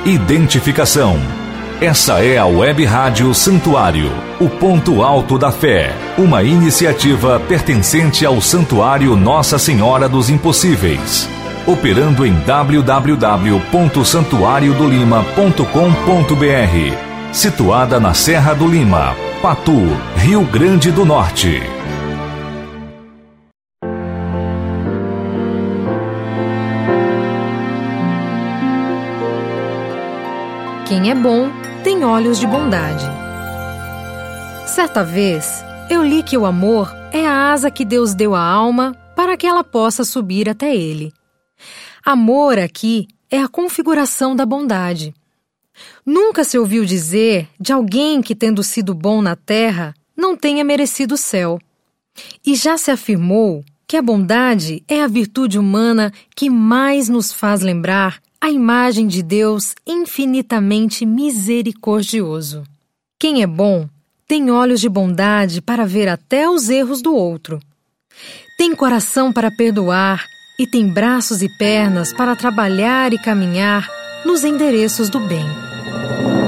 Identificação. Essa é a Web Rádio Santuário, o ponto alto da fé, uma iniciativa pertencente ao Santuário Nossa Senhora dos Impossíveis, operando em www.santuariodolima.com.br, situada na Serra do Lima, Patu, Rio Grande do Norte. Quem é bom tem olhos de bondade. Certa vez, eu li que o amor é a asa que Deus deu à alma para que ela possa subir até Ele. Amor aqui é a configuração da bondade. Nunca se ouviu dizer de alguém que, tendo sido bom na terra, não tenha merecido o céu. E já se afirmou que a bondade é a virtude humana que mais nos faz lembrar a imagem de Deus infinitamente misericordioso. Quem é bom tem olhos de bondade para ver até os erros do outro. Tem coração para perdoar e tem braços e pernas para trabalhar e caminhar nos endereços do bem.